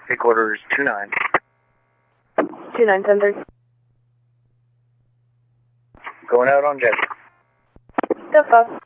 Take orders 29. 2973. Going out on jet. The fuck?